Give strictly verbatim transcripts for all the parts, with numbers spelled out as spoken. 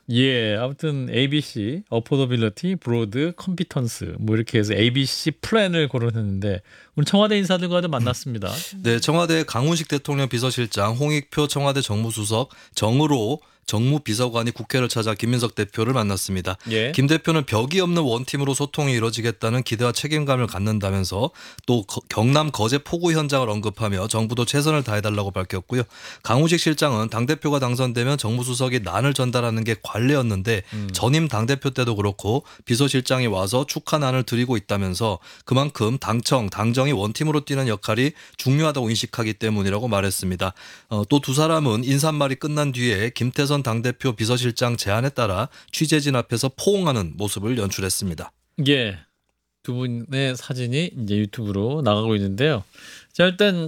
예, 아무튼 에이비씨, 어포더빌리티, 브로드, 컴피턴스 뭐 이렇게 해서 에이비씨 플랜을 거론했는데 오늘 청와대 인사들과도 만났습니다. 네, 청와대 강훈식 대통령 비서실장, 홍익표 청와대 정무수석, 정의로 정무비서관이 국회를 찾아 김민석 대표를 만났습니다. 예. 김 대표는 벽이 없는 원팀으로 소통이 이루어지겠다는 기대와 책임감을 갖는다면서 또 거, 경남 거제 폭우 현장을 언급하며 정부도 최선을 다해달라고 밝혔고요. 강훈식 실장은 당대표가 당선되면 정무수석이 난을 전달하는 게 관례였는데 음. 전임 당대표 때도 그렇고 비서실장이 와서 축하난을 드리고 있다면서 그만큼 당청, 당정이 원팀으로 뛰는 역할이 중요하다고 인식하기 때문이라고 말했습니다. 어, 또 두 사람은 인사말이 끝난 뒤에 김태선 당대표 비서실장 제안에 따라 취재진 앞에서 포옹하는 모습을 연출했습니다. 예, 두 분의 사진이 이제 유튜브로 나가고 있는데요. 자, 일단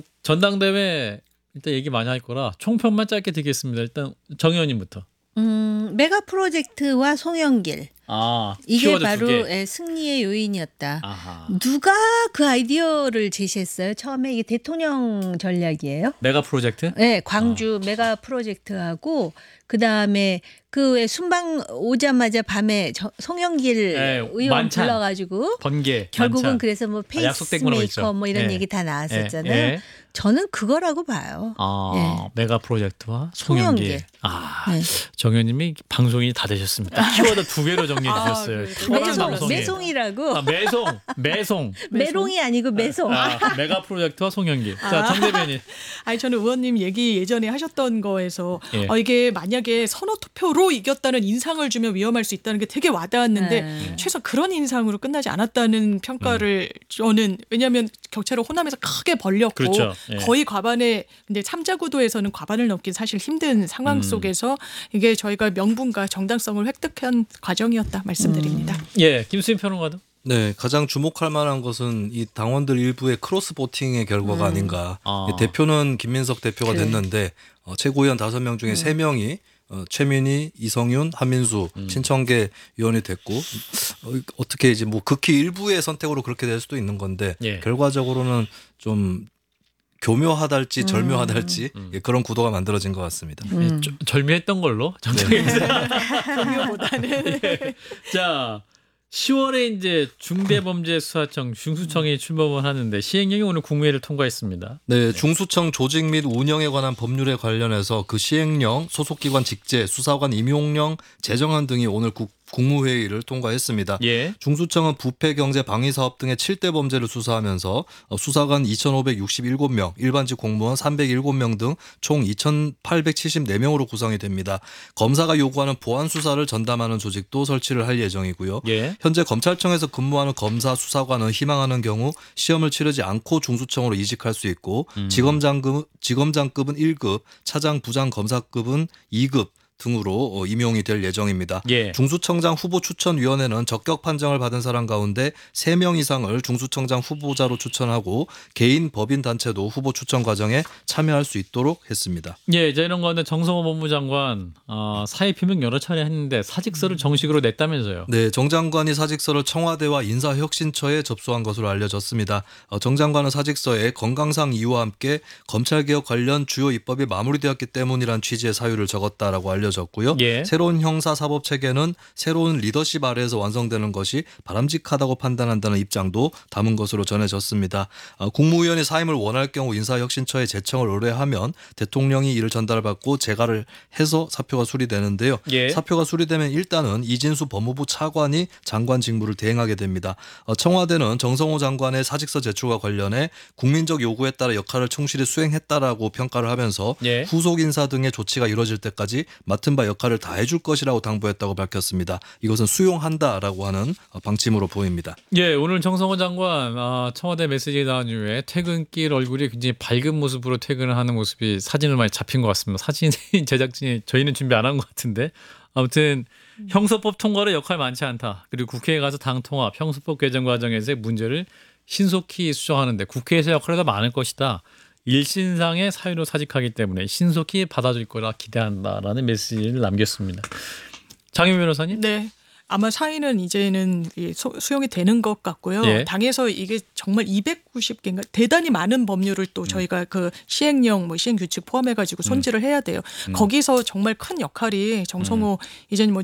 전당대회 일단 얘기 많이 할 거라 총평만 짧게 드리겠습니다. 일단 정 의원님부터. 음, 메가 프로젝트와 송영길. 아, 이게 바로 예, 승리의 요인이었다. 아하. 누가 그 아이디어를 제시했어요? 처음에 이게 대통령 전략이에요. 메가 프로젝트? 네, 광주 아. 메가 프로젝트하고 그 다음에 그 왜 순방 오자마자 밤에 저, 송영길 네, 의원 만찬, 불러가지고 번개, 결국은 만찬. 그래서 뭐 페이스메이커 뭐 이런 네. 얘기 다 나왔었잖아요. 네. 네. 저는 그거라고 봐요. 아, 네. 메가 프로젝트와 송영길. 송영길. 아, 네. 정 의원님이 방송이 다 되셨습니다. 키워드 두 개로 정리해 주셨어요. 아, 매송, 매송이라고. 아, 매송, 매송. 매롱이 아니고 매송. 아, 메가 프로젝트와 송영길. 자, 정 대변인. 아니 저는 의원님 얘기 예전에 하셨던 거에서 예. 어, 이게 만약에 선호 투표로 이겼다는 인상을 주면 위험할 수 있다는 게 되게 와닿았는데 네. 최소 그런 인상으로 끝나지 않았다는 평가를 음. 저는 왜냐하면 격차를 호남에서 크게 벌렸고 그렇죠. 예. 거의 과반에 근데 참자 구도에서는 과반을 넘긴 사실 힘든 상황 속에서 음. 이게 저희가 명분과 정당성을 획득한 과정이었다 말씀드립니다. 음. 예, 김수인 평론가도. 네, 가장 주목할 만한 것은 이 당원들 일부의 크로스 보팅의 결과가 음. 아닌가. 아. 대표는 김민석 대표가 그래. 됐는데 어, 최고위원 다섯 명 중에 세 음. 명이 어, 최민희, 이성윤, 한민수, 음. 신청계 위원이 됐고 어, 어떻게 이제 뭐 극히 일부의 선택으로 그렇게 될 수도 있는 건데 예. 결과적으로는 좀 교묘하달지 음. 절묘하달지 음. 예, 그런 구도가 만들어진 것 같습니다. 음. 예, 절묘했던 걸로 정정해서 교묘보다는. 예. 자. 시월에 이제 중대범죄수사청 중수청이 출범을 하는데 시행령이 오늘 국무회의를 통과했습니다. 네, 중수청 조직 및 운영에 관한 법률에 관련해서 그 시행령, 소속기관 직제, 수사관 임용령, 제정안 등이 오늘 국 국무회의를 통과했습니다. 예. 중수청은 부패, 경제, 방위 사업 등의 칠 대 범죄를 수사하면서 수사관 이천오백육십칠 명, 일반직 공무원 삼백칠 명 등 총 이천팔백칠십사 명으로 구성이 됩니다. 검사가 요구하는 보안 수사를 전담하는 조직도 설치를 할 예정이고요. 예. 현재 검찰청에서 근무하는 검사, 수사관은 희망하는 경우 시험을 치르지 않고 중수청으로 이직할 수 있고 음. 지검장급, 지검장급은 일 급, 차장, 부장 검사급은 이 급 등으로 임용이 될 예정입니다. 예. 중수청장 후보 추천위원회는 적격 판정을 받은 사람 가운데 세 명 이상을 중수청장 후보자로 추천하고 개인 법인 단체도 후보 추천 과정에 참여할 수 있도록 했습니다. 예, 이제 이런 거는 정성호 법무장관 어, 사의 표명 여러 차례 했는데 사직서를 정식으로 냈다면서요. 네, 정 장관이 사직서를 청와대와 인사혁신처에 접수한 것으로 알려졌습니다. 어, 정 장관은 사직서에 건강상 이유와 함께 검찰개혁 관련 주요 입법이 마무리되었기 때문이란 취지의 사유를 적었다라고 알려 졌고요. 예. 새로운 형사사법 체계는 새로운 리더십 아래에서 완성되는 것이 바람직하다고 판단한다는 입장도 담은 것으로 전해졌습니다. 어, 국무위원이 사임을 원할 경우 인사혁신처에 제청을 의뢰하면 대통령이 이를 전달받고 재가를 해서 사표가 수리되는데요. 예. 사표가 수리되면 일단은 이진수 법무부 차관이 장관 직무를 대행하게 됩니다. 어, 청와대는 정성호 장관의 사직서 제출과 관련해 국민적 요구에 따라 역할을 충실히 수행했다라고 평가를 하면서 예. 후속 인사 등의 조치가 이루어질 때까지 맡은 바 역할을 다 해줄 것이라고 당부했다고 밝혔습니다. 이것은 수용한다라고 하는 방침으로 보입니다. 예, 오늘 정성호 장관 청와대 메시지 나온 이후에 퇴근길 얼굴이 굉장히 밝은 모습으로 퇴근을 하는 모습이 사진을 많이 잡힌 것 같습니다. 사진 제작진이 저희는 준비 안 한 것 같은데 아무튼 형사법 통과로 역할 많지 않다. 그리고 국회에 가서 당 통합, 형사법 개정 과정에서의 문제를 신속히 수정하는데 국회에서 역할이 더 많을 것이다. 일신상의 사유로 사직하기 때문에 신속히 받아줄 거라 기대한다라는 메시지를 남겼습니다. 장윤 변호사님? 네. 아마 사의는 이제는 수용이 되는 것 같고요. 예. 당에서 이게 정말 이백구십 개인가 대단히 많은 법률을 또 저희가 그 시행령, 뭐 시행규칙 포함해가지고 손질을 해야 돼요. 음. 거기서 정말 큰 역할이 정성호 음. 이제는 뭐